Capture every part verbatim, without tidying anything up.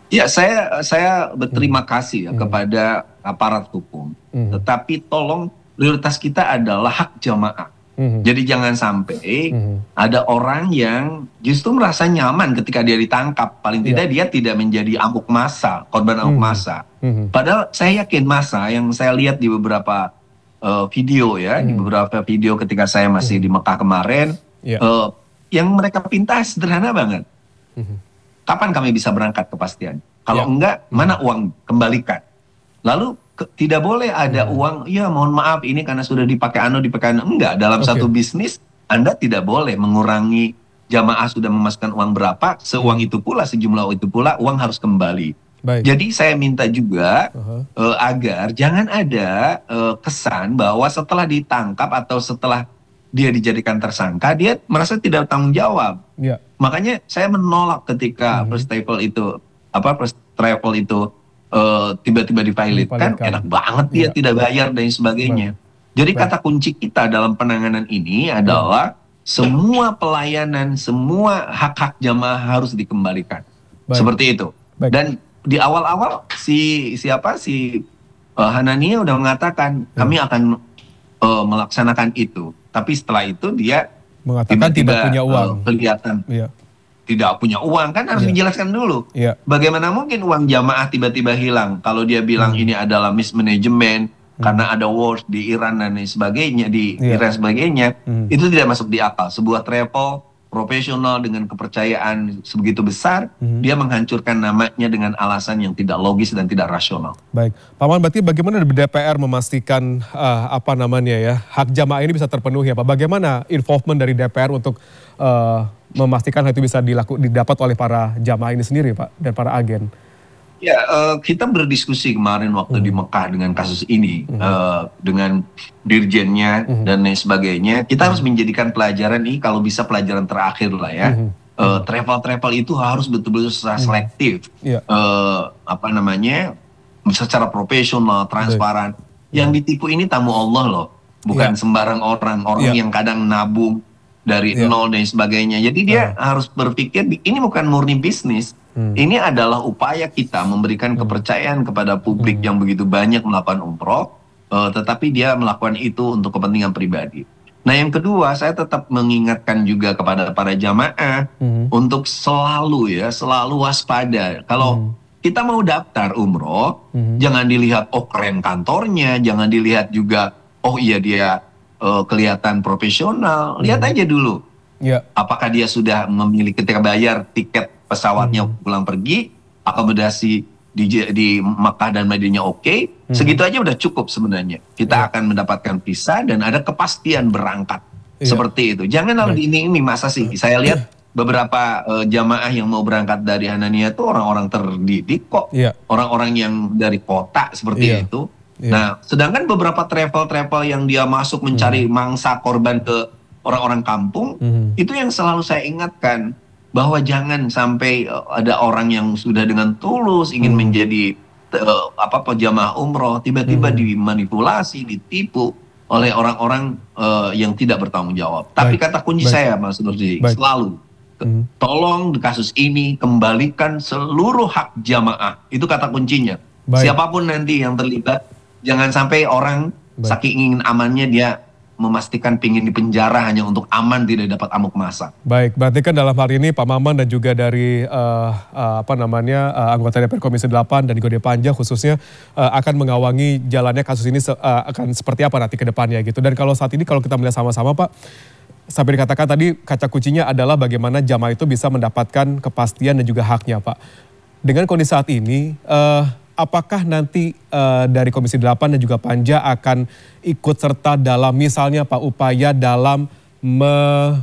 Ya, saya saya Mhm. berterima kasih ya Mhm. kepada aparat hukum. Mhm. Tetapi tolong prioritas kita adalah hak jamaah. Mhm. Jadi jangan sampai Mhm. ada orang yang justru merasa nyaman ketika dia ditangkap. Paling Iya. tidak dia tidak menjadi amuk massa, korban amuk Mhm. massa. Mhm. Padahal saya yakin massa yang saya lihat di beberapa uh, video ya, di Mhm. beberapa video ketika saya masih Mhm. di Mekah kemarin, Iya. uh, yang mereka pinta sederhana banget. Mhm. Kapan kami bisa berangkat kepastian? Kalau Iya. enggak, Mhm. mana uang? Kembalikan. Lalu ke, tidak boleh ada Mhm. uang, ya mohon maaf ini karena sudah dipakai anu, dipakai anu. Enggak, dalam satu Oke. bisnis Anda tidak boleh mengurangi jamaah sudah memasukkan uang berapa, seuang Mhm. itu pula, sejumlah itu pula, uang harus kembali. Baik. Jadi saya minta juga Uh-huh. uh, agar jangan ada uh, kesan bahwa setelah ditangkap atau setelah dia dijadikan tersangka, dia merasa tidak bertanggung jawab. Iya. Makanya saya menolak ketika Mhm. first travel itu apa first travel itu uh, tiba-tiba dipilotkan, Dipilotkan. enak banget dia Iya. tidak bayar dan sebagainya. Baik. Jadi Baik. kata kunci kita dalam penanganan ini Iya. adalah semua pelayanan, semua hak-hak jamaah harus dikembalikan. Baik. Seperti itu. Baik. Dan di awal-awal si siapa si uh, Hanania udah mengatakan Ya. kami akan uh, melaksanakan itu. Tapi setelah itu dia Mengatakan tidak tiba-tiba punya uang. uh, kelihatan Iya. tidak punya uang, kan harus Iya. dijelaskan dulu. Iya. Bagaimana mungkin uang jamaah tiba-tiba hilang kalau dia bilang Hmm. ini adalah mismanagement Hmm. karena ada wars di Iran dan lain sebagainya, di Iya. Iran sebagainya. Hmm. Itu tidak masuk di akal. Sebuah travel profesional dengan kepercayaan sebegitu besar, Hmm. dia menghancurkan namanya dengan alasan yang tidak logis dan tidak rasional. Baik, Pak Maman, berarti bagaimana D P R memastikan uh, apa namanya ya hak jamaah ini bisa terpenuhi ya Pak? Bagaimana involvement dari D P R untuk uh, memastikan hal itu bisa dilaku, didapat oleh para jamaah ini sendiri Pak dan para agen? Ya, uh, kita berdiskusi kemarin waktu Mhm. di Mekah dengan kasus ini, Mhm. uh, dengan dirjennya Mhm. dan lain sebagainya. Kita Mhm. harus menjadikan pelajaran ini kalau bisa pelajaran terakhir lah ya. Mhm. Uh, travel-travel itu harus betul-betul secara Mhm. selektif, Iya. uh, apa namanya, secara profesional, transparan. Baik. Yang Mhm. ditipu ini tamu Allah loh, bukan Iya. sembarang orang, orang Iya. yang kadang nabung dari Iya. nol dan sebagainya. Jadi dia Ah. harus berpikir ini bukan murni bisnis. Hmm. Ini adalah upaya kita memberikan Hmm. kepercayaan kepada publik Hmm. yang begitu banyak melakukan umroh, uh, tetapi dia melakukan itu untuk kepentingan pribadi. Nah yang kedua, saya tetap mengingatkan juga kepada para jamaah Hmm. untuk selalu ya, selalu waspada. Kalau Hmm. kita mau daftar umroh, Hmm. jangan dilihat oh keren kantornya, jangan dilihat juga oh iya dia uh, kelihatan profesional. Lihat Hmm. aja dulu. Iya. Apakah dia sudah memiliki ketika bayar tiket pesawatnya Hmm. pulang pergi, akomodasi di di Makkah dan Madinah oke, Hmm. segitu aja udah cukup sebenarnya. Kita Iya. akan mendapatkan visa dan ada kepastian berangkat. Iya. Seperti itu. Jangan lalu Baik. di ini ini masa sih saya lihat beberapa uh, jamaah yang mau berangkat dari Hanania itu orang-orang terdidik kok. Iya. Orang-orang yang dari kota seperti Iya. itu. Iya. Nah, sedangkan beberapa travel-travel yang dia masuk mencari Hmm. mangsa korban ke orang-orang kampung, Hmm. itu yang selalu saya ingatkan bahwa jangan sampai uh, ada orang yang sudah dengan tulus ingin Hmm. menjadi uh, apa pejamaah umroh tiba-tiba Hmm. dimanipulasi, ditipu oleh orang-orang uh, yang tidak bertanggung jawab. Tapi Baik. kata kunci Baik. saya Mas Nurdi Baik. selalu Hmm. tolong di kasus ini kembalikan seluruh hak jamaah. Itu kata kuncinya. Baik. Siapapun nanti yang terlibat, jangan sampai orang Baik. saking ingin amannya dia memastikan pingin di penjara hanya untuk aman tidak dapat amuk massa. Baik, berarti kan dalam hal ini Pak Maman dan juga dari uh, uh, apa namanya uh, anggota D P R Komisi delapan dan juga Panja khususnya uh, akan mengawangi jalannya kasus ini uh, akan seperti apa nanti ke depannya gitu. Dan kalau saat ini kalau kita melihat sama-sama Pak, sampai dikatakan tadi kaca kuncinya adalah bagaimana jamaah itu bisa mendapatkan kepastian dan juga haknya Pak. Dengan kondisi saat ini, uh, apakah nanti uh, dari Komisi delapan dan juga Panja akan ikut serta dalam misalnya Pak upaya dalam me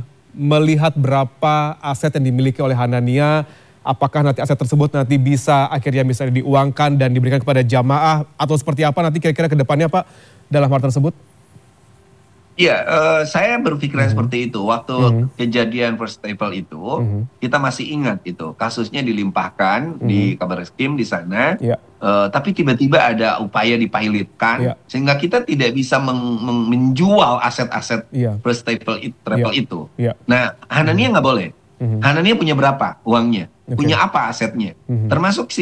melihat berapa aset yang dimiliki oleh Hanania, apakah nanti aset tersebut nanti bisa akhirnya misalnya diuangkan dan diberikan kepada jamaah atau seperti apa nanti kira-kira ke depannya Pak dalam hal tersebut? Iya, uh, saya berpikiran Mhm. seperti itu. Waktu Mhm. kejadian first travel itu, Mhm. kita masih ingat itu kasusnya dilimpahkan di Mhm. Kabarreskrim di sana, Iya. uh, tapi tiba-tiba ada upaya dipilotkan Iya. sehingga kita tidak bisa meng- meng- menjual aset-aset Iya. first travel, it- travel Iya. itu. Iya. Nah, Hanania nggak boleh. Mhm. Hanania punya berapa uangnya? Oke. Punya apa asetnya? Mhm. Termasuk si